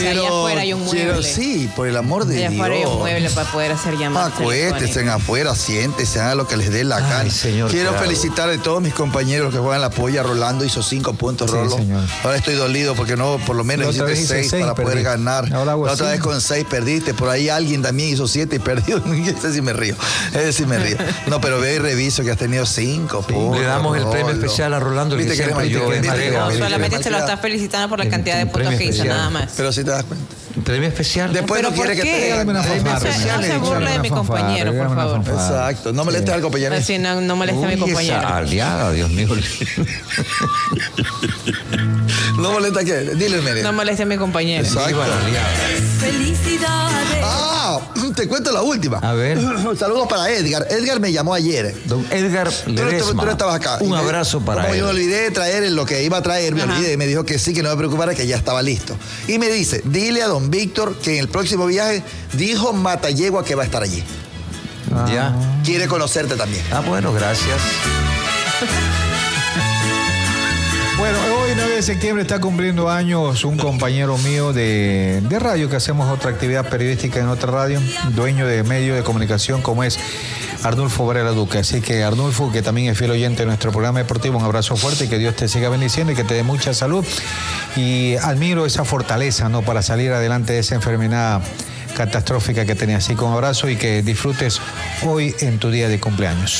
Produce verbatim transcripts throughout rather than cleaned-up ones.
quiero, allá afuera hay un mueble. Quiero, sí, por el amor de allá Dios. Allá afuera hay un mueble para poder hacer llamadas. Acuéstense afuera, siéntense, hagan lo que les dé la gana. Ay, señor, quiero claro. felicitar a todos mis compañeros que juegan la polla. Rolando hizo cinco puntos, sí, Rolo. Señor. Ahora estoy dolido porque no, por lo menos hiciste seis, seis para perdí. poder ganar. Ahora la otra cinco. vez con seis perdiste. Por ahí alguien también hizo siete y perdió. Ese sí me río. Ese sí me río. No, pero ve y reviso que has tenido cinco sí, puntos. Le damos el premio Rolo. especial a Rolando. Viste que, que yo. No, solamente se lo está felicitando por la cantidad de puntos que hizo, nada más. Pero si te das cuenta. Premio especial. Después no quiere que te no se burle de mi compañero, por favor. Exacto. No moleste al compañero. Sí, no, no moleste a mi compañero. Esa aliada, Dios mío. No molesta a qué. Dile, medio. No moleste a mi compañero. Exacto. Felicidades. Ah, te cuento la última. A ver. Saludos para Edgar. Edgar me llamó ayer. Don Edgar Ledesma. Tú no estabas acá. Un me, abrazo para como él. Yo me olvidé de traer lo que iba a traer, me Ajá. olvidé. Me dijo que sí, que no me preocupara, que ya estaba listo. Y me dice, dile a don Víctor que en el próximo viaje dijo Matayegua que va a estar allí. Ah. Ya. Quiere conocerte también. Ah, bueno, gracias. Bueno, hoy nueve de septiembre está cumpliendo años un compañero mío de, de radio, que hacemos otra actividad periodística en otra radio, dueño de medio de comunicación como es Arnulfo Varela Duque. Así que Arnulfo, que también es fiel oyente de nuestro programa deportivo, un abrazo fuerte y que Dios te siga bendiciendo y que te dé mucha salud. Y admiro esa fortaleza, ¿no?, para salir adelante de esa enfermedad catastrófica que tenía. Así que un abrazo y que disfrutes hoy en tu día de cumpleaños.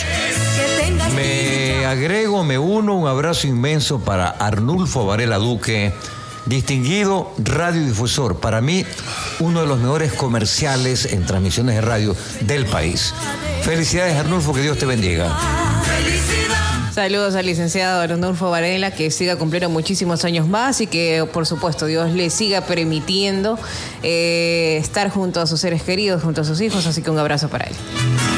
Me agrego, me uno, un abrazo inmenso para Arnulfo Varela Duque, distinguido radiodifusor, para mí uno de los mejores comerciales en transmisiones de radio del país. Felicidades, Arnulfo, que Dios te bendiga. Saludos al licenciado Arnulfo Varela, que siga cumpliendo muchísimos años más y que, por supuesto, Dios le siga permitiendo eh, estar junto a sus seres queridos, junto a sus hijos, así que un abrazo para él.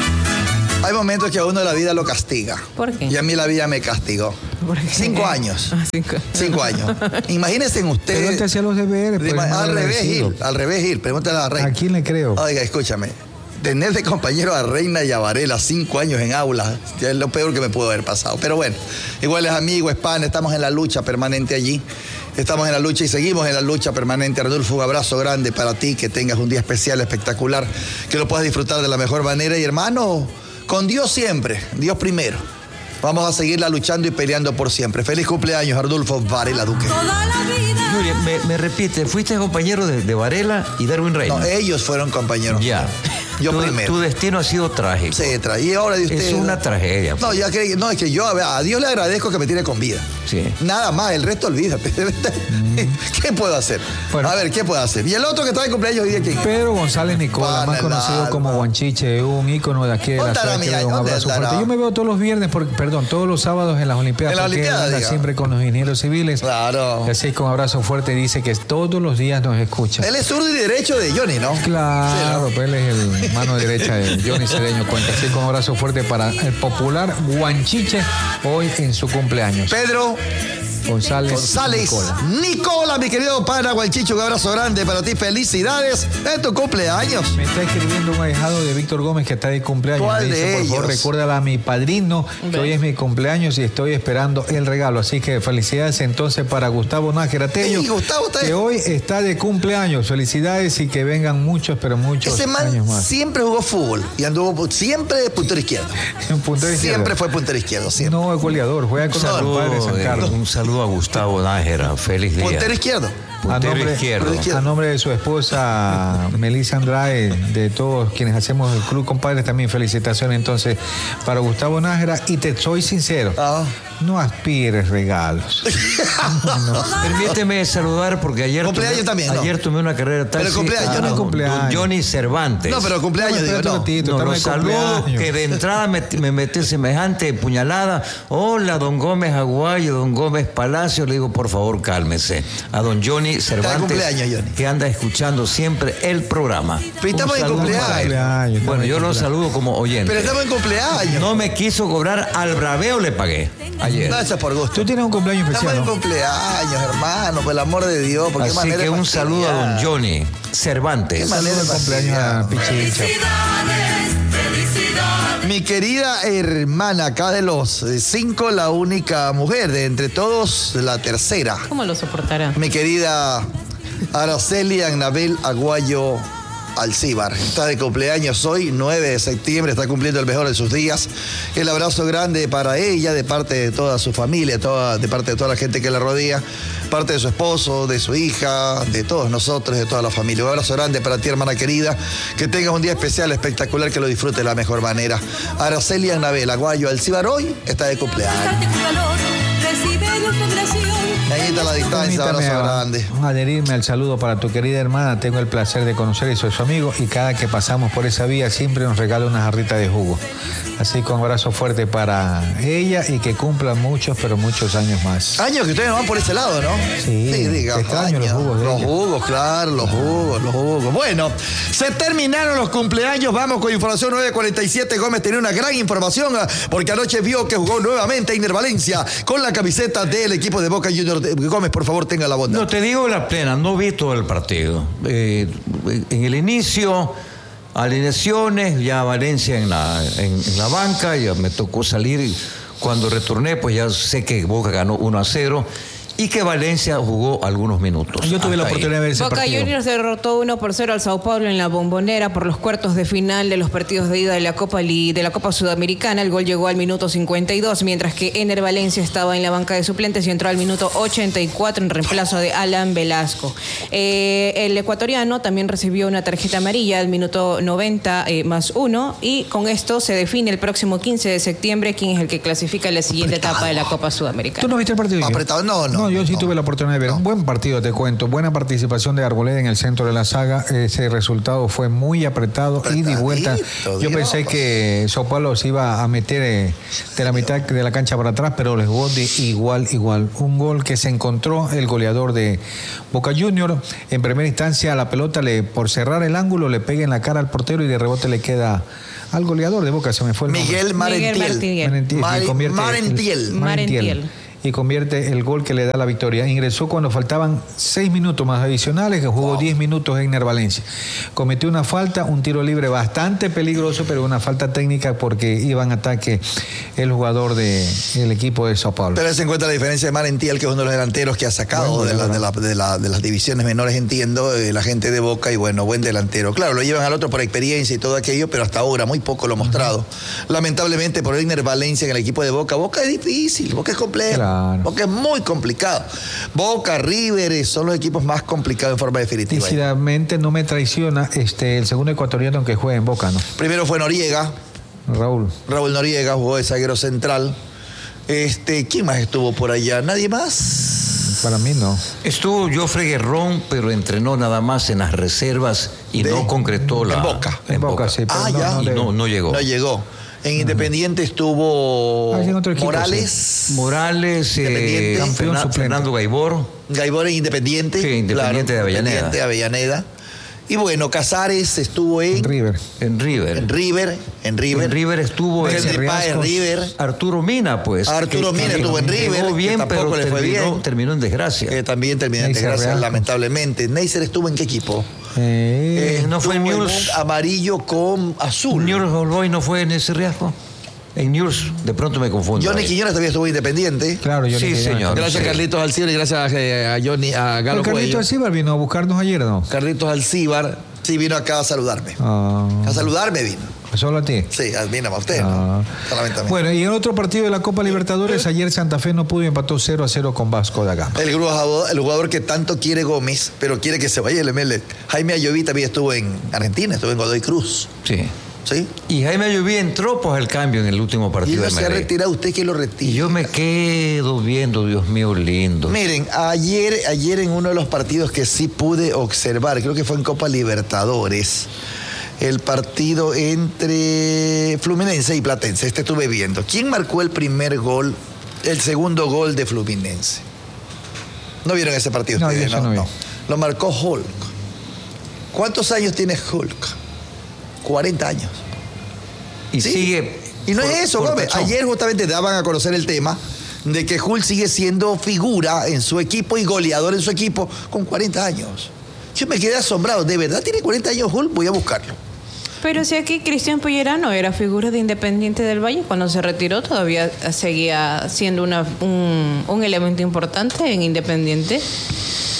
Hay momentos que a uno la vida lo castiga. ¿Por qué? Y a mí la vida me castigó. ¿Por qué? Cinco años. Ah, cinco. Cinco años. Imagínense en ustedes. Pero él te hacía los deberes. Pues, al revés, Gil. Al revés, Gil. Pregúntale a la reina. ¿A quién le creo? Oiga, escúchame. Tener de compañero a Reina y a Varela cinco años en aula es lo peor que me pudo haber pasado. Pero bueno, igual es amigo, es pan, estamos en la lucha permanente allí. Estamos en la lucha y seguimos en la lucha permanente. Arnulfo, un abrazo grande para ti, que tengas un día especial, espectacular, que lo puedas disfrutar de la mejor manera. Y hermano, con Dios siempre, Dios primero. Vamos a seguirla luchando y peleando por siempre. Feliz cumpleaños, Arnulfo Varela Duque. Yuri, me, me repite, fuiste compañero de, de Varela y Darwin Reina. No, ellos fueron compañeros. Ya. Yo tu, primero. Tu destino ha sido trágico. Sí, tra y ahora de usted. Es una tragedia. No, ya que, no, es que yo a, a Dios le agradezco que me tiene con vida. Sí. Nada más, el resto olvídate. ¿Qué puedo hacer? Bueno, a ver, ¿qué puedo hacer? Y el otro que está de cumpleaños hoy día, ¿quién? Pedro González Nicola, más conocido alma. como Guanchiche, un ícono de aquí de la ciudad. Que un abrazo fuerte. Yo me veo todos los viernes, por, perdón, todos los sábados en las Olimpiadas. En la Olimpiada, anda siempre con los ingenieros civiles. Claro. Así que un abrazo fuerte, dice que todos los días nos escucha. Él es zurdo y derecho de Johnny, ¿no? Claro, sí, ¿no? Pues él es el mano derecha de Johnny Cedeño Cuenta. Así que un abrazo fuerte para el popular Guanchiche hoy en su cumpleaños. Pedro González, González Nicola. Nicola, mi querido pana Guanchicho, un abrazo grande para ti. Felicidades en tu cumpleaños. Me está escribiendo un ahijado de Víctor Gómez que está de cumpleaños. ¿Cuál me dice, de por ellos? favor, recuérdala a mi padrino, que Ven. hoy es mi cumpleaños y estoy esperando el regalo. Así que felicidades entonces para Gustavo Nájera Tello, Sí, Gustavo está que hoy está de cumpleaños. Felicidades y que vengan muchos, pero muchos Ese man años más. siempre jugó fútbol y anduvo siempre de puntero izquierdo. Puntero izquierdo. Siempre fue puntero izquierdo, siempre. No es goleador, juega con el padre de San Carlos. Un saludo a Gustavo Nájera, feliz día. Puntero izquierdo. A Puntero nombre, izquierdo. a nombre de su esposa Melissa Andrade, de todos quienes hacemos el Club Compadres, también felicitaciones entonces para Gustavo Nájera. Y te soy sincero, Ah. no aspires regalos. No. Permíteme saludar porque ayer Cumpleaños tomé, tambios, ¿no? ayer tomé una carrera de taxi. Pero cumpleaños, a no. don- Cumpleaños. don Johnny Cervantes. No, pero cumpleaños, No, digo, espérate un no. ratito, No, estamos lo en saludo, cumpleaños. que de entrada me, me metí semejante puñalada. Hola, don Gómez Aguayo, don Gómez Palacio. Le digo, por favor, cálmese. A don Johnny Cervantes, cumpleaños, Johnny. que anda escuchando siempre el programa. Pero estamos Un en saludo cumpleaños. para él. Cumpleaños, Bueno, yo lo cumpleaños. saludo como oyente. Pero estamos en cumpleaños. No me quiso cobrar, al braveo le pagué ayer. No, eso es por gusto. Tú tienes un cumpleaños Estamos especial, en ¿no? cumpleaños, hermano, por el amor de Dios. ¿Por qué Así manera que de un saludo a don fastidiar? Johnny Cervantes. Qué manera de Un cumpleaños a Pichicha. Mi querida hermana, acá de los eh, cinco, la única mujer, de entre todos, la tercera. ¿Cómo lo soportará? Mi querida Araceli Annabel Aguayo Alcíbar. Está de cumpleaños hoy, nueve de septiembre, está cumpliendo el mejor de sus días. El abrazo grande para ella, de parte de toda su familia, toda, de parte de toda la gente que la rodea, parte de su esposo, de su hija, de todos nosotros, de toda la familia. Un abrazo grande para ti, hermana querida. Que tengas un día especial, espectacular, que lo disfrutes de la mejor manera. Araceli Annabel Aguayo Alcíbar hoy está de cumpleaños. Ñañita a la distancia, abrazo a, grande. Adherirme al saludo para tu querida hermana. Tengo el placer de conocer y soy su amigo, y cada que pasamos por esa vía siempre nos regala una jarrita de jugo. Así que un abrazo fuerte para ella y que cumpla muchos, pero muchos años más. Años que ustedes no van por ese lado, ¿no? Sí, sí diga, extraño los jugos de Los ella. jugos, claro, los jugos, los jugos. Bueno, se terminaron los cumpleaños. Vamos con información nueve cuarenta y siete. Gómez tenía una gran información porque anoche vio que jugó nuevamente Einer Valencia con la camiseta del equipo de Boca Juniors. Gómez, por favor, tenga la bondad. No, te digo la plena, no vi todo el partido. Eh, en el inicio, alineaciones, ya Valencia en la, en, en la banca, ya me tocó salir y cuando retorné, pues ya sé que Boca ganó uno a cero. Y que Valencia jugó algunos minutos. Yo tuve la oportunidad de ver ese Boca partido. Juniors derrotó uno por cero al Sao Paulo en la Bombonera por los cuartos de final de los partidos de ida de la Copa de la Copa Sudamericana. El gol llegó al minuto cincuenta y dos, mientras que Einer Valencia estaba en la banca de suplentes y entró al minuto ochenta y cuatro en reemplazo de Alan Velasco. Eh, el ecuatoriano también recibió una tarjeta amarilla al minuto noventa eh, más uno, y con esto se define el próximo quince de septiembre quién es el que clasifica en la siguiente Apretado. etapa de la Copa Sudamericana. ¿Tú no viste el partido? Apretado, no, no. No, yo sí no. tuve la oportunidad de ver. No. Un buen partido, te cuento. Buena participación de Arboleda en el centro de la saga. Ese resultado fue muy apretado, ida y vuelta. Apretadito, Yo Dios. pensé que Sao Paulo se iba a meter eh, de la mitad de la cancha para atrás, pero les jugó de igual, igual. Un gol que se encontró el goleador de Boca Juniors. En primera instancia, la pelota, le por cerrar el ángulo, le pega en la cara al portero y de rebote le queda al goleador de Boca. Se me fue el nombre. Miguel Marentiel. Marentiel. Marentiel, Mari- y convierte Marentiel. el- Marentiel. Y convierte el gol que le da la victoria. Ingresó cuando faltaban seis minutos más adicionales, que jugó diez minutos Einer Valencia. Cometió una falta, un tiro libre bastante peligroso, pero una falta técnica porque iba en ataque el jugador del equipo de Sao Paulo. Pero se encuentra la diferencia de Marentiel, que es uno de los delanteros que ha sacado Buen de, la- de, la- delantero. de la- de las divisiones menores, entiendo, eh, la gente de Boca, y bueno, buen delantero. Claro, lo llevan al otro por experiencia y todo aquello, pero hasta ahora muy poco lo ha mostrado. Lamentablemente por Einer Valencia en el equipo de Boca. Boca es difícil, Boca es complejo. Claro. Boca es muy complicado. Boca, River son los equipos más complicados en forma Y definitiva. si la mente no me traiciona, este, el segundo ecuatoriano que juega en Boca, ¿no? Primero fue Noriega, Raúl. Raúl Noriega, jugó de zaguero central. Este, ¿quién más estuvo por allá? ¿Nadie más? Para mí no. Estuvo Joffre Guerrón, pero entrenó nada más en las reservas y De- no concretó la... en Boca. En Boca, sí. pero Ah, no, ya. no Y le- no, no llegó. No llegó. En Independiente estuvo Ah, sí, en otro equipo, Morales, Morales, eh, Independiente. Campeón Fernan- suplente. Fernando Gaibor. Gaibor en Independiente. Sí, Independiente de Avellaneda. Independiente de Avellaneda. Y bueno, Casares estuvo en, En River. En River. en River. En River. En River estuvo Henry Ese Páez, Riascos. River. Arturo Mina, pues. Arturo que- Mina que estuvo en llegó River, que bien, tampoco pero le fue terminó, bien. terminó en desgracia. Que también terminó en Neisser desgracia, Riascos. lamentablemente. Neisser estuvo en qué equipo? Eh, Eh, no fue en Estuvo News. un amarillo con azul. News Old Boy no fue en ese riesgo. En News, de pronto me confundo. Johnny ahí. Quiñones también estuvo Independiente. claro, yo Sí, le dije, señor. Gracias Sí. Carlitos Alcibar y gracias eh, a Johnny, a Pero Galo Carlito Cuello. Alcíbar vino a buscarnos ayer, ¿no? Carlitos Alcibar, sí, vino acá a saludarme. Ah, A saludarme vino. solo a ti. Sí, vino a usted, Ah. ¿no? Solamente a mí. Bueno, y en otro partido de la Copa Libertadores, ayer Santa Fe no pudo y empató cero a cero con Vasco da Gama. El jugador, el jugador que tanto quiere Gómez, pero quiere que se vaya el M L. Jaime Ayoví también estuvo en Argentina, estuvo en Godoy Cruz. Sí. ¿Sí? Y Jaime Ayubí entró pues al cambio en el último Y partido él de no se ha Melec. retirado, usted que lo Y retire. yo me quedo viendo, Dios mío, lindo. Miren, ayer, ayer en uno de los partidos que sí pude observar, creo que fue en Copa Libertadores, el partido entre Fluminense y Platense, este estuve viendo. ¿Quién marcó el primer gol, el segundo gol de Fluminense? ¿No vieron ese partido No, ustedes? yo eso no vi. Lo marcó Hulk. ¿Cuántos años tiene Hulk? cuarenta años. Y Sí. sigue. Y no por- es eso, por Gómez. pechón. Ayer justamente daban a conocer el tema de que Hulk sigue siendo figura en su equipo y goleador en su equipo con cuarenta años. Yo me quedé asombrado. ¿De verdad tiene cuarenta años Hulk? Voy a buscarlo. Pero si aquí Cristian Pellerano era figura de Independiente del Valle, cuando se retiró todavía seguía siendo una, un, un elemento importante en Independiente.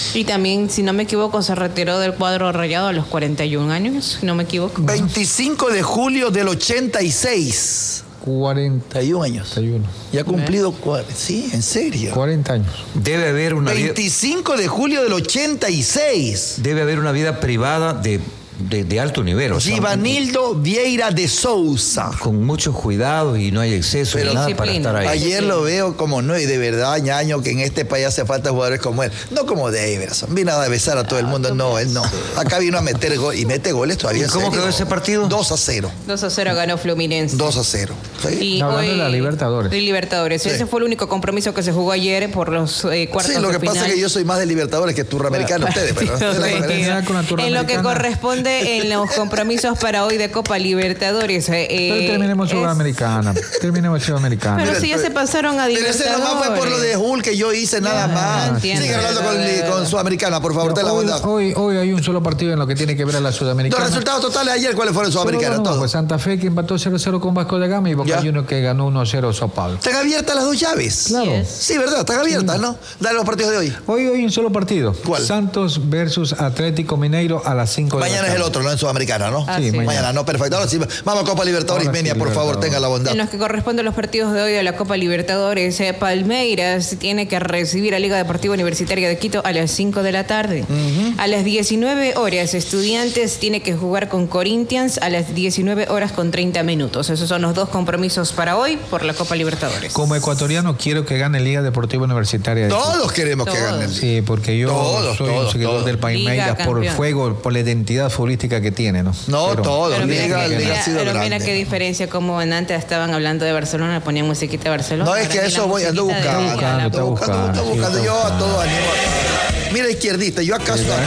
Y también, si no me equivoco, se retiró del cuadro rayado a los cuarenta y un años, si no me equivoco. veinticinco de julio del ochenta y seis. cuarenta treinta y un años. y uno. Ya ha cumplido, cua- sí, en serio. cuarenta años. Debe haber una vida, veinticinco de julio del ochenta y seis. debe haber una vida privada de, de, de alto nivel. O sea, Givanildo Vieira de Souza. con muchos cuidados y no hay exceso Pero ni nada para disciplina. estar ahí. Ayer lo veo como no, y de verdad, ñaño, que en este país hace falta jugadores como él. No como Daverson. Vino a besar a todo el mundo. No, él no. Acá vino a meter gol y mete goles todavía. ¿Y en cómo serio. quedó ese partido? dos a cero. dos a cero ganó Fluminense. dos a cero. ¿Sí? Y Hablando hoy, de la Libertadores. De Libertadores. Sí. Ese fue el único compromiso que se jugó ayer por los eh, cuartos Sí, lo de que pasa final. es que yo soy más de Libertadores que turramericano, ustedes, pero esa es la Sí. diferencia. Con la En lo que Suramericana. corresponde en los compromisos para hoy de Copa Libertadores. eh, Pero terminemos es- Sudamericana. Terminemos Sudamericana. Pero si ya se pasaron a Pero Libertadores. ese nomás fue por lo de Hulk que yo hice nada Ya, más. entiendo. Sigue hablando con, con Sudamericana, por favor, ten la hoy, bondad. hoy, hoy hay un solo partido en lo que tiene que ver a la Los Sudamericana. resultados totales ayer, ¿cuáles fueron Solo Sudamericanos? uno, Todos. pues Santa Fe que empató cero cero con Vasco da Gama y Boca Ya. Juniors que ganó uno cero Sao Paulo. Están abiertas las dos llaves. Claro. Yes. Sí, ¿verdad? Están abiertas, ¿no? Dale los partidos de hoy. Hoy hay un solo partido. ¿Cuál? Santos versus Atlético Mineiro a las cinco de la Mañana es tarde. el otro, ¿no? En Sudamericana, ¿no? Ah, Sí, sí. mañana. Mañana, no, perfecto. Ahora sí, vamos a Copa Libertadores, Ahora sí, Menia, por favor, Libertadores. tenga la bondad. En los que corresponden los partidos de hoy de la Copa Libertadores, eh, Palmeiras tiene que recibir a Liga Deportiva Universitaria de Quito a las cinco de la tarde. A las diecinueve horas, Estudiantes tiene que jugar con Corinthians a las diecinueve horas con treinta minutos. Esos son los dos compromisos para hoy por la Copa Libertadores. Como ecuatoriano quiero que gane Liga Deportiva Universitaria de Quito. Todos queremos que Todos. ganen. Sí, porque yo Todos, soy todos, un seguidor todos. del Palmeiras Liga por el campeón. fuego, por la identidad futbolística que tiene, ¿no? No, Pero- todos. Pero mira, Liga, que- Liga mira- ha sido pero mira grande. qué diferencia, como en antes estaban hablando de Barcelona, ponían musiquita de Barcelona. No, es que a ahora eso la voy, ando musiquita de buscando. Liga, la- Está Ando buscando, buscando, ando sí, buscando. está Yo a buscando. todo animo. Mira, izquierdista, yo acaso a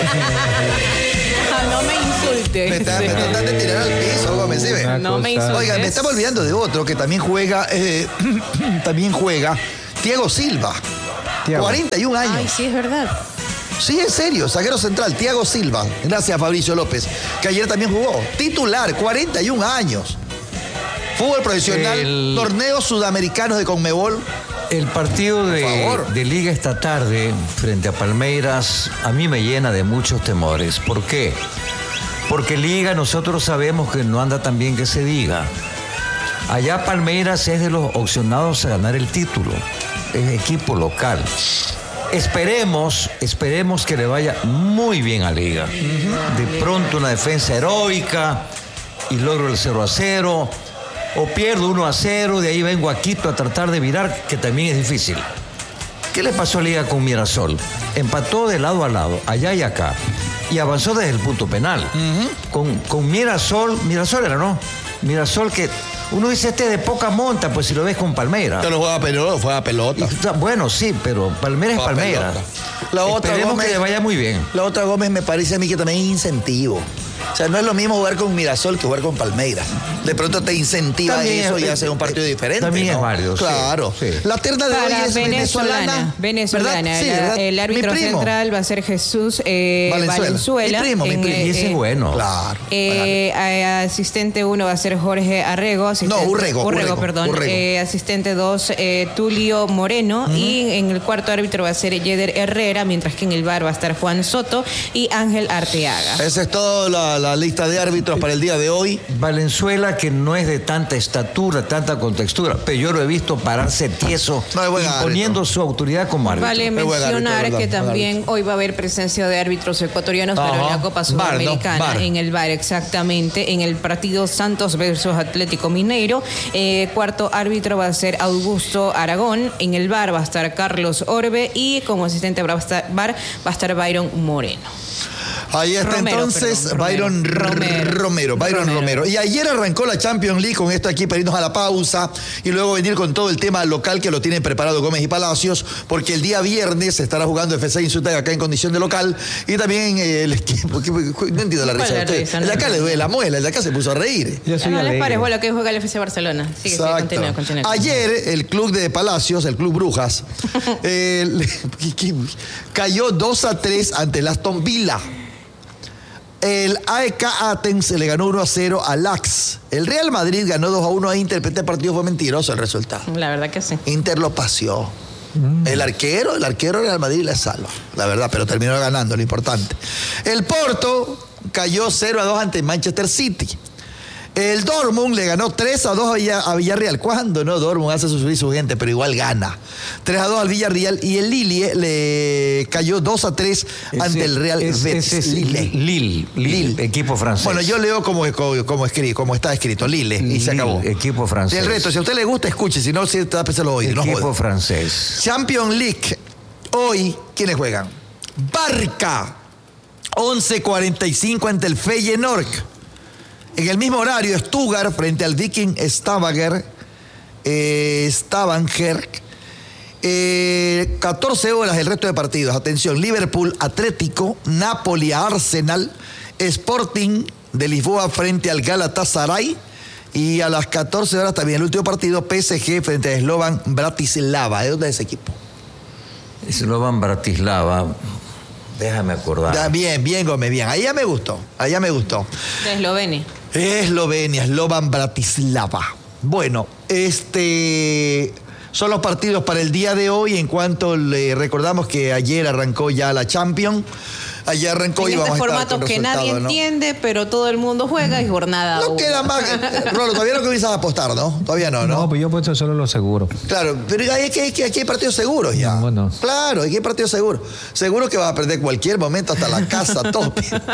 Ah, no me insultes. Me está me está tratando de tirar al piso, Gómez, ¿sí ve? Una No me cosa- insultes. Oiga, me estaba olvidando de otro que también juega, eh, también juega, Thiago Silva. Thiago. cuarenta y un años. Ay, sí, es verdad. Sí, en serio, zaguero central, Thiago Silva. Gracias, Fabricio López, que ayer también jugó. Titular, cuarenta y un años. Fútbol profesional, El- torneos sudamericanos de Conmebol. El partido Por de, favor. de Liga esta tarde frente a Palmeiras a mí me llena de muchos temores. ¿Por qué? Porque Liga nosotros sabemos que no anda tan bien que se diga. Allá Palmeiras es de los opcionados a ganar el título. Es equipo local. Esperemos, esperemos que le vaya muy bien a Liga. De pronto una defensa heroica y logro el cero a cero. O pierdo uno a cero, de ahí vengo a Quito a tratar de virar, que también es difícil. ¿Qué le pasó a Liga con Mirasol? Empató de lado a lado, allá y acá. Y avanzó desde el punto penal. con, con Mirasol, Mirasol era, ¿no? Mirasol que uno dice este de poca monta, pues si lo ves con Palmeiras. Pero juega pelota, juega Y pelota. está- bueno, sí, pero Palmeiras es Juega Palmeiras. pelota. La otra, Esperemos Gómez- que le vaya muy bien. La otra, Gómez, me parece a mí que también es incentivo. O sea, no es lo mismo jugar con Mirasol que jugar con Palmeiras. De pronto te incentiva También eso es- y hace un partido eh, diferente. también ¿no? es válido, sí, Claro. sí. La terna de hoy Para es venezolana. venezolana. Venezolana. ¿verdad? Sí, La- ¿verdad? el árbitro Mi primo. central va a ser Jesús eh, Valenzuela. Valenzuela. Mi primo, mi En, primo. Y ese eh, es bueno. Claro. Eh, a- asistente uno va a ser Jorge Arrego. Asistente, No, Urrego, Urrego, perdón. Urrego. Eh, asistente dos, eh, Tulio Moreno. Y en el cuarto árbitro va a ser Yeder Herrera, mientras que en el bar va a estar Juan Soto y Ángel Arteaga. Esa es toda la, la lista de árbitros para el día de hoy. Valenzuela, que no es de tanta estatura, tanta contextura, pero yo lo he visto pararse tieso, No, es buen imponiendo árbitro. su autoridad como árbitro. Vale Muy buen árbitro, mencionar verdad, que buen también hoy va a haber presencia de árbitros ecuatorianos, pero en Ajá. la Copa V A R, ¿no? Sudamericana, V A R. en el V A R exactamente, en el partido Santos versus Atlético Mineiro. Eh, cuarto árbitro va a ser Augusto Aragón, en el V A R va a estar Carlos Orbe y como asistente V A R va a estar Byron Moreno. Ahí está Romero, entonces perdón, Byron Romero. Romero. Romero, Byron Romero. Romero. Y ayer arrancó la Champions League con esto aquí para irnos a la pausa y luego venir con todo el tema local que lo tienen preparado Gómez y Palacios, porque el día viernes se estará jugando F C Insulta acá en condición de local y también eh, el equipo. que- No entiendo la ¿Cuál risa de la ustedes. risa? El de No, acá no. le duele la muela, el de acá se puso a reír. Yo Ya soy no les alegre. pares, bueno, que juega el F C Barcelona. Sigue, sigue, Exacto. continúa, continúa. Ayer el club de Palacios, el club Brujas, eh, le- ¿qué- qué? cayó dos a tres ante el Aston Villa. El A E K Athens le ganó uno a cero al Ajax. El Real Madrid ganó dos a uno a Inter, pero este partido fue mentiroso el resultado. La verdad que sí. Inter lo paseó. Mm. El arquero, el arquero Real Madrid le salva, la verdad, pero terminó ganando, lo importante. El Porto cayó cero a dos ante Manchester City. El Dortmund le ganó tres a dos a Villarreal. ¿Cuándo no? Dortmund hace subir su gente, pero igual gana. tres a dos al Villarreal. Y el Lille le cayó dos a tres ante el Real es, Betis. Es Lille. Lille, Lille, Lille, equipo francés. Bueno, yo leo como, como, como, escrito, como está escrito, Lille, y Lille, se acabó. Equipo francés. El resto, si a usted le gusta, escuche, si no, si tápese los oídos. Equipo no francés. Champions League. Hoy, ¿quiénes juegan? Barca, once cuarenta y cinco ante el Feyenoord. En el mismo horario, Stuttgart frente al Viking Stavanger, eh, Stavanger, eh, catorce horas el resto de partidos. Atención, Liverpool, Atlético, Napoli, Arsenal, Sporting de Lisboa frente al Galatasaray. Y a las catorce horas también el último partido, P S G frente a Slovan Bratislava. ¿De dónde es ese equipo? Slovan Bratislava. Déjame acordar. Ya, bien, bien, Gómez, bien. Ahí ya me gustó, ahí ya me gustó. De Eslovenia. Eslovenia, Slovan Bratislava. Bueno, este son los partidos para el día de hoy. En cuanto le recordamos que ayer arrancó ya la Champions. Ayer arrancó en y vamos este a estar formato con que nadie ¿no? entiende, pero todo el mundo juega y jornada. No uno. queda más. Rolo, todavía no comienzas a apostar, ¿no? Todavía no, ¿no? No, pues yo he puesto solo los seguros. Claro, pero hay que, que aquí hay partidos seguros ya. No, no. Claro, aquí hay partidos seguros. Seguro que vas a perder cualquier momento, hasta la casa, todo.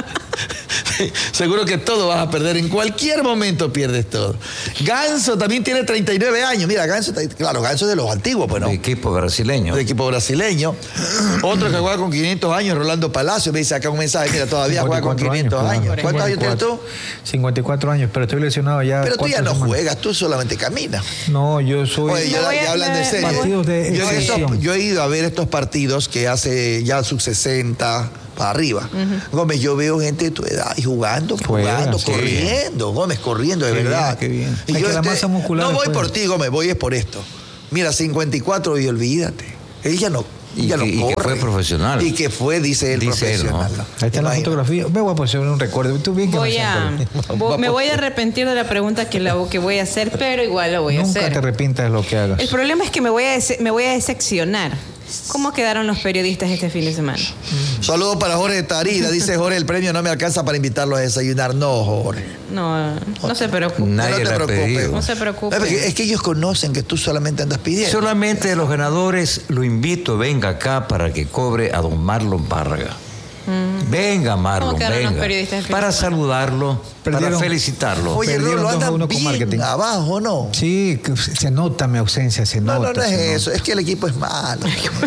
Seguro que todo vas a perder. En cualquier momento pierdes todo. Ganso también tiene treinta y nueve años. Mira, Ganso, claro, Ganso es de los antiguos, pues no. De equipo brasileño. De equipo brasileño. Otro que juega con quinientos años, Rolando Palacio, me dice acá un mensaje. Mira, todavía juega con quinientos años. Claro. ¿Cuántos años tienes tú? cincuenta y cuatro años, pero estoy lesionado ya. Pero tú ya no semanas. juegas, tú solamente caminas. No, yo soy. Oye, ya, voy a ya hablan de serio. Partidos de yo, he visto- excepción. yo he ido a ver estos partidos que hace ya sub sesenta para arriba. Uh-huh. Gómez, yo veo gente de tu edad y jugando, Juega, jugando, sí. corriendo. Gómez, corriendo, de Qué verdad. bien, qué bien. Y Es yo que la este, masa muscular no voy después- por ti, Gómez, voy es por esto. Mira, cincuenta y cuatro y olvídate. Ella no. Y ya que- no y que corre. fue profesional. Y que fue, dice él, Dice él, profesional. ¿no? Ahí está la Imagínate. fotografía. Me voy a poner un recuerdo. Tú bien que Voy no a, siempre. vo- me voy a arrepentir de la pregunta que, la, que voy a hacer, pero igual lo voy a Nunca te hacer. arrepientas de lo que hagas. El problema es que me voy a, dese- me voy a decepcionar. ¿Cómo quedaron los periodistas este fin de semana? Saludos para Jorge Tarida. Dice Jorge, el premio no me alcanza para invitarlos a desayunar. No, Jorge. No, no se preocupe. Nadie no te le ha preocupes. pedido. No se preocupe. Es que, es que ellos conocen que tú solamente andas pidiendo. Solamente de los ganadores lo invito, venga acá para que cobre a don Marlon Vargas. Venga, Marlon, ¿Cómo quedaron los venga. periodistas de fin de Para semana? saludarlo, para Perdieron. felicitarlo. Oye, Perdieron Rolo, dos a andan uno con bien marketing. abajo, ¿no? Sí, que se nota mi ausencia, se No, nota. no, no es se eso. nota. Es que el equipo es malo.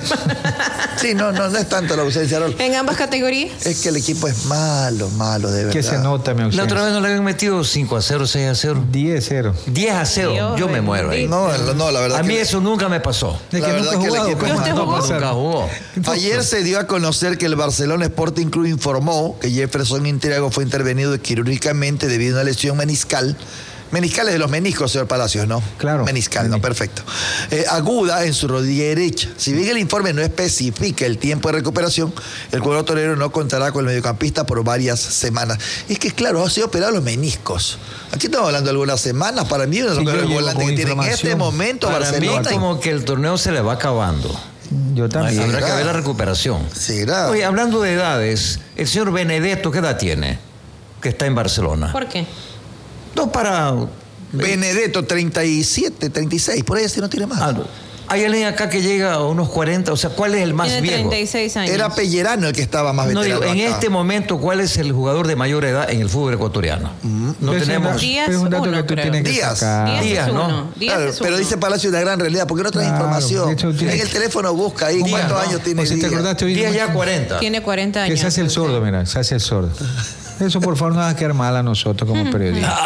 Sí, no, no, no es tanto la ausencia, Rolo. En ambas categorías. Es que el equipo es malo, malo, de verdad. Que se nota mi La ausencia. otra vez no le habían metido cinco a cero, seis a cero. diez cero. diez a cero. Dios Yo me muero ahí. bendito. No, no, la verdad A mí que eso nunca me pasó. De La que verdad nunca he que el jugado. equipo- ¿cómo ¿Y usted no jugó? va a pasar? Nunca jugó. ayer se dio a conocer que el Barcelona Sporting Club informó que Jefferson Intriago fue intervenido quirúrgicamente debido a una lesión meniscal. Meniscales de los meniscos, señor Palacios, ¿no? Claro. Meniscal, no, perfecto. Eh, aguda en su rodilla derecha. Si bien el informe no especifica el tiempo de recuperación, el cuadro torero no contará con el mediocampista por varias semanas. Es que, claro, ha sido operado los meniscos. Aquí estamos hablando de algunas semanas. Para mí, uno de Sí, los yo mejores llevo volantes con que tiene en este inflamación. momento Para mí Barcelona. como que el torneo se le va acabando. Yo también. Habrá que ¿Será? ver la recuperación. ¿Será? Oye, hablando de edades, el señor Benedetto, ¿qué edad tiene? Que está en Barcelona. ¿Por qué? No, para... Benedetto, treinta y siete, treinta y seis, por ahí si no tiene más. Ah, hay alguien acá que llega a unos cuarenta, o sea, ¿cuál es el más Tiene viejo? treinta y seis años. Era Pellerano el que estaba más No, veterano. digo, en acá. este momento, ¿cuál es el jugador de mayor edad en el fútbol ecuatoriano? No Pero ese tenemos... dato- Díaz pero es un dato uno, que tú creo. tienes que Díaz. sacar. Díaz Díaz, es ¿no? uno. Díaz Claro, es pero uno. dice Palacio una gran realidad. ¿Por qué no traes Claro, información? de hecho, tiene- En el teléfono busca ahí Díaz, cuántos ¿no? años tiene O si te Díaz. acordaste hoy. Díaz ya cuarenta. Tiene cuarenta Que años. se hace el sordo, mira, se hace el sordo. Eso por favor no vas a quedar mal a nosotros como periodistas.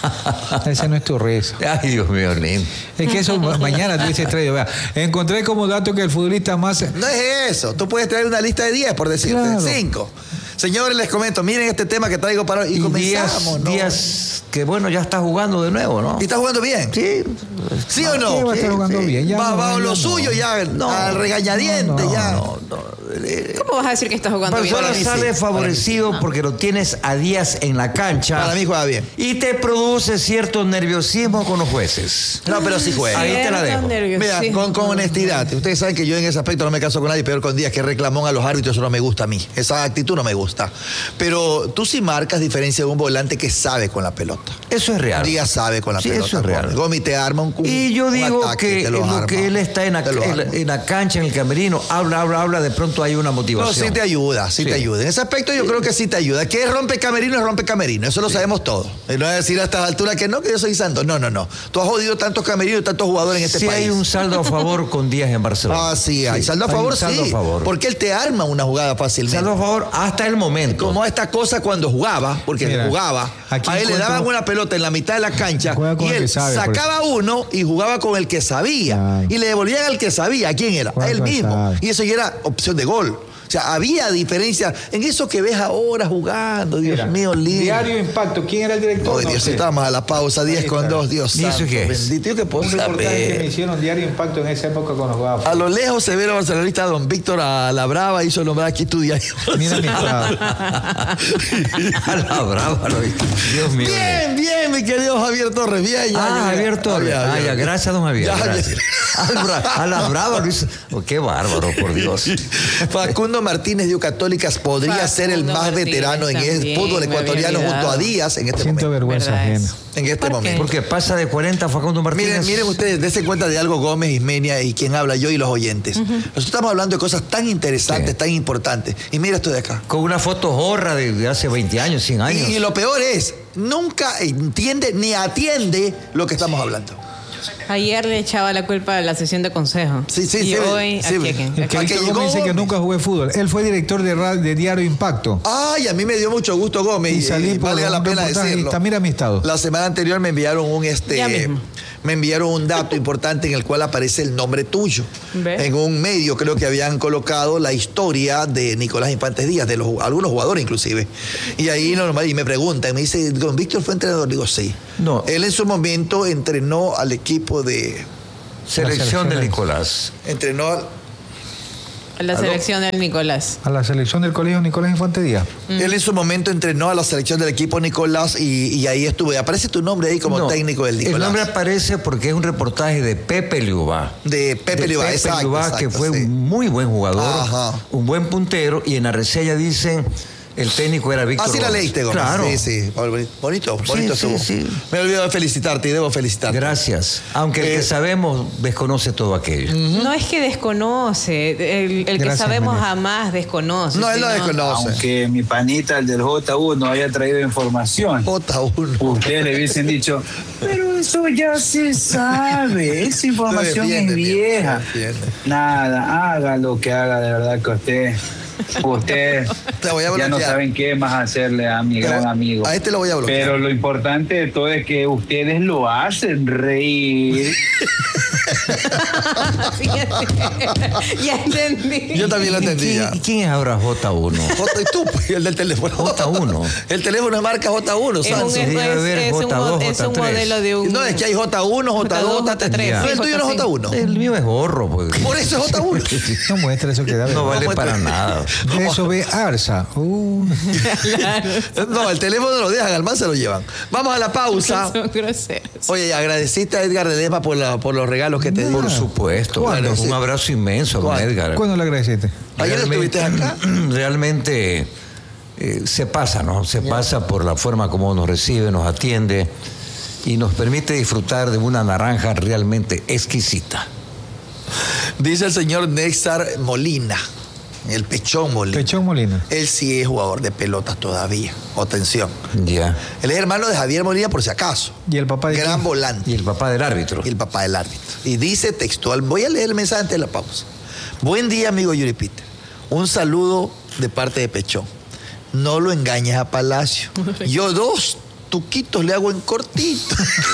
Ese no es tu risa. Ay, Dios mío, lindo. Es que eso ma- mañana tú dices traído. Vea, encontré como dato que el futbolista más. No es eso. Tú puedes traer una lista de diez, por decirte. Claro. Cinco. Señores, les comento. Miren este tema que traigo para... Y, Y comenzamos, Díaz, ¿no? Díaz, que bueno, ya está jugando de nuevo, ¿no? ¿Y está jugando bien? Sí. ¿Sí o no? Sí, va a estar jugando bien. Ya Va no, bajo ya lo no. suyo, ya No, al regañadiente, no, ya. No, no. ¿Cómo vas a decir que estás jugando bien? Barcelona Para mí sale sí, favorecido no. porque lo tienes a Díaz en la cancha. Para mí juega bien. Y te produce cierto nerviosismo con los jueces. No, pero sí juega. Ahí te la dejo. Mira, con, con honestidad. Ustedes saben que yo en ese aspecto no me caso con nadie, peor con Díaz, que reclamón a los árbitros, eso no me gusta a mí. Esa actitud no me gusta. Pero tú sí marcas diferencia de un volante que sabe con la pelota. Eso es real. Díaz sabe con la Sí, pelota. eso es real. Gomi te arma un, un Y yo un digo ataque, que te en lo lo arma. que él está en la, Te lo en la- arma. en la cancha, en el camerino, habla, habla, habla, de pronto hay una No, motivación. sí te ayuda, sí, Sí. te ayuda. En ese aspecto yo creo que sí te ayuda. Que es rompe camerino, es rompe camerino. Eso lo sabemos todos. Y no es decir a estas alturas que no, que yo soy santo. No, no, no. Tú has jodido tantos camerinos y tantos jugadores en este Sí país. hay un saldo a favor con Díaz en Barcelona. Ah, sí, hay. Saldo a hay un favor, saldo sí. a favor. Porque él te arma una jugada fácilmente. Saldo a favor hasta el momento. Como esta cosa cuando jugaba, porque Mira, jugaba, aquí a él le encuentro- daban una pelota en la mitad de la cancha Juega con y el él que sabe, por sacaba uno y jugaba con el que sabía. Claro. Y le devolvían al que sabía. ¿A quién era? Juega A él con el mismo. sabe. Y eso ya era opción de gol. O sea, había diferencia en eso que ves ahora jugando. Dios Mira, mío, lindo. Diario Impacto. ¿Quién era el director? Oye, No Dios, sé. estamos a la pausa, diez Ahí con está. dos, Dios ¿Y eso santo, qué es? bendito. Yo que puedo Un reportaje que me saber. hicieron Diario Impacto en esa época cuando jugaba. A lo lejos se ve la barcelonista don Víctor a la brava hizo nombrar aquí tu diario. Mira mi estado. A la brava, lo viste. Dios mío. Bien, bien, mi querido Javier Torres. Bien, ya. Ah, ya, Javier Torres. ya, Ah, ya. ya, gracias, don Javier. Ya, ya. gracias. A la bra- A la brava, Luis. Oh, qué bárbaro, por Dios. Facundo Martínez de Católicas podría Facundo ser el más Martínez veterano en el también, fútbol me había ecuatoriano junto a olvidado. Díaz en este Siento momento. vergüenza ¿Verdad ajena. eso? En este ¿Por qué? momento. Porque pasa de cuarenta Facundo Martínez. Miren, miren ustedes, dense cuenta de algo Gómez, Ismenia y quien habla, yo y los oyentes. Nosotros estamos hablando de cosas tan interesantes, Sí. tan importantes. Y mira esto de acá. Con una foto jorra de, de hace veinte años, cien años. Y, y lo peor es, nunca entiende ni atiende lo que estamos hablando. Ayer le echaba la culpa a la sesión de consejo. Sí, sí, y sí, hoy sí, a Chequen. sí. El que ¿A qué Víctor llegó Gómez dice que Gómez? nunca jugué fútbol. Él fue director de, ra- de Diario Impacto. Ay, a mí me dio mucho gusto Gómez. Y Y, salí y por valga la un pena reportaje. decirlo. Está, mira mi estado. La semana anterior me enviaron un este Ya mismo. me enviaron un dato importante en el cual aparece el nombre tuyo. ¿Ve? En un medio creo que habían colocado la historia de Nicolás Infantes Díaz, de los algunos jugadores inclusive. Y ahí normal y me preguntan, me dice, "¿Don Víctor fue entrenador?" Digo, "Sí." No. Él en su momento entrenó al equipo de Selección de La selección de- Nicolás. entrenó al- A la selección del Nicolás. A la selección del colegio Nicolás Infante Díaz. Él en su momento entrenó a la selección del equipo Nicolás y, y ahí estuve. Aparece tu nombre ahí como No, técnico del Nicolás. El nombre aparece porque es un reportaje de Pepe Liubá. De Pepe De Liubá, Pepe exacto, Liubá, exacto, que fue sí. un muy buen jugador, Ajá. un buen puntero, y en la reseña dicen el técnico era Víctor Ah, sí la Gómez. leíste, Gómez. Claro. Sí, sí. Bonito, bonito Sí, estuvo. sí, sí. Me olvidé de felicitarte y debo felicitarte. Gracias. Aunque el Eh, que sabemos desconoce todo aquello. No es que desconoce, el, el que Gracias, sabemos María. jamás desconoce. No, él no sino- desconoce. Aunque mi panita, el del J uno, haya traído información, J uno. ustedes le hubiesen dicho, pero eso ya se sabe, esa información defiende, es mi amor, vieja. se defiende. Nada, haga lo que haga, de verdad que usted, usted Te voy a ya no bloquear. saben qué más hacerle a mi Te gran voy- amigo. a este lo voy a bloquear. Pero lo importante de todo es que ustedes lo hacen reír. Sí, ya entendí. Yo también lo ¿Y entendí quién, ya. y quién es ahora J uno? J, y tú, pues, el del teléfono. J uno. El teléfono es marca J uno, Es un, Sanso. Sí, es, debe haber es un, J dos, mo- es un J tres. modelo de un... No, es que hay J uno, J dos, J tres. Ya. No, el tuyo no es J uno. El mío es gorro, pues. Por eso es J uno. No muestra eso que da. No vale ¿Cómo es? para nada. De eso ve Arsa. Uh, No, el teléfono lo dejan, al man se lo llevan. Vamos a la pausa. Son groseros. Oye, agradeciste a Edgar Ledesma por, la- por los regalos que te dio. Por supuesto. ¿Cuándo? Un abrazo inmenso, don ¿Cuándo? Edgar. ¿Cuándo le agradeciste? Ayer estuviste acá. Realmente eh, se pasa, ¿no? Se pasa por la forma como nos recibe, nos atiende y nos permite disfrutar de una naranja realmente exquisita. Dice el señor Néstor Molina, el Pechón Molina. Pechón Molina. Él sí es jugador de pelotas todavía. Atención. Ya. Él es hermano de Javier Molina por si acaso. ¿Y el papá de Gran quién? volante. Y el papá del árbitro. Y el papá del árbitro. Y dice textual, voy a leer el mensaje antes de la pausa. Buen día, amigo Yuri Peter. Un saludo de parte de Pechón. No lo engañes a Palacio. Yo dos tuquitos le hago en cortito.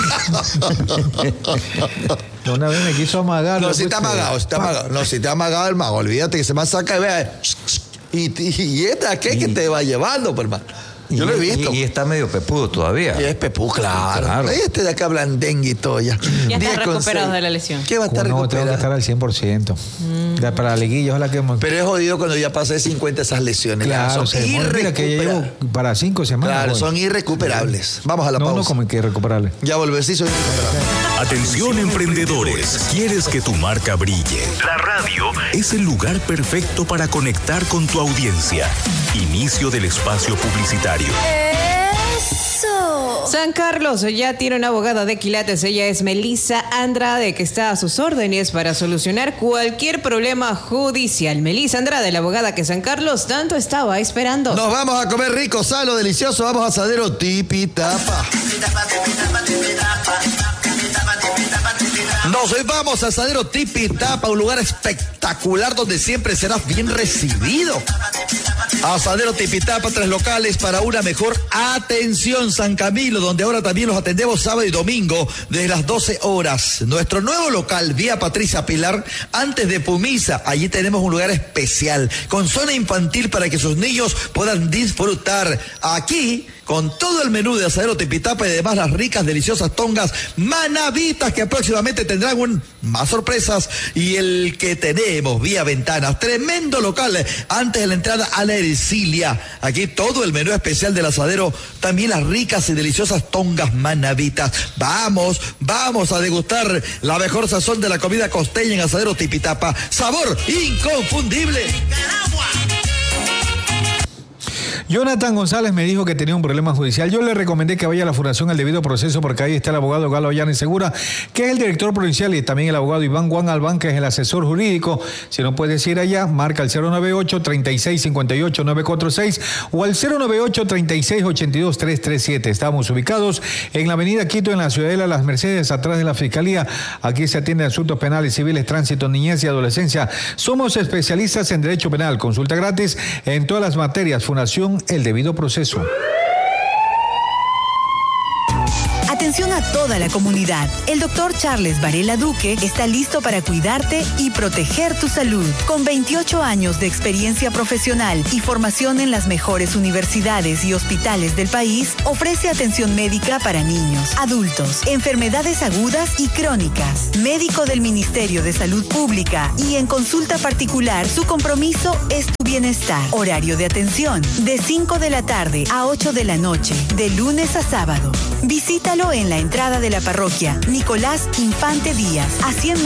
Una vez me quiso amagar. No, lo si está puse- amagado, si está amagado. No, si está amagado el mago. Olvídate que se me saca y vea. Y, y, y esta, ¿qué es que te va llevando, pues, hermano? Yo lo he visto. Y, y está medio pepudo todavía. Y es pepú, claro. Claro. Este de acá blandengue y todo ya. Ya diez está con recuperado seis. de la lesión. ¿Qué va a estar No, tengo que recuperado? estar al cien por ciento. Mm. Ya para la liguilla, ojalá que... Pero es jodido cuando ya pasé cincuenta esas lesiones. Claro, son se demora. Mira que ya llevo irrecuperables. para cinco semanas. Claro, voy. son irrecuperables. Vamos a la No, pausa. no, como que recuperable. Ya volver, sí, soy irrecuperable. Atención emprendedores, ¿quieres que tu marca brille? La radio es el lugar perfecto para conectar con tu audiencia. Inicio del espacio publicitario. Eso. San Carlos ya tiene una abogada de quilates. Ella es Melissa Andrade, que está a sus órdenes para solucionar cualquier problema judicial. Melissa Andrade, la abogada que San Carlos tanto estaba esperando. Nos vamos a comer rico, salo, delicioso. Vamos a Asadero Tipitapa. Nos vamos a Asadero Tipitapa, un lugar espectacular donde siempre serás bien recibido. Asadero Tipitapa, tres locales para una mejor atención. San Camilo, donde ahora también los atendemos sábado y domingo desde las doce horas. Nuestro nuevo local, vía Patricia Pilar, antes de Pumisa. Allí tenemos un lugar especial con zona infantil para que sus niños puedan disfrutar. Aquí, con todo el menú de Asadero Tipitapa y además las ricas, deliciosas tongas manavitas que próximamente tendrán un, más sorpresas. Y el que tenemos vía ventanas, tremendo local antes de la entrada a la Ercilia. Aquí todo el menú especial del asadero, también las ricas y deliciosas tongas manavitas. Vamos, vamos a degustar la mejor sazón de la comida costeña en Asadero Tipitapa. Sabor inconfundible. Jonathan González me dijo que tenía un problema judicial. Yo le recomendé que vaya a la Fundación al debido proceso, porque ahí está el abogado Galo Llana y Segura, que es el director provincial, y también el abogado Iván Juan Albán, que es el asesor jurídico. Si no puedes ir allá, marca el cero nueve ocho, treinta y seis, cincuenta y ocho, nueve cuatro seis o al cero nueve ocho, treinta y seis, ochenta y dos, trescientos treinta y siete. Estamos ubicados en la avenida Quito, en la Ciudadela Las Mercedes, atrás de la Fiscalía. Aquí se atienden asuntos penales, civiles, tránsito, niñez y adolescencia. Somos especialistas en derecho penal. Consulta gratis en todas las materias. Fundación El Debido Proceso. Atención a toda la comunidad. El doctor Charles Varela Duque está listo para cuidarte y proteger tu salud. Con veintiocho años de experiencia profesional y formación en las mejores universidades y hospitales del país, ofrece atención médica para niños, adultos, enfermedades agudas y crónicas. Médico del Ministerio de Salud Pública y en consulta particular, su compromiso es tu bienestar. Horario de atención de cinco de la tarde a ocho de la noche, de lunes a sábado. Visítalo en la entrada de la parroquia Nicolás Infante Díaz, a cien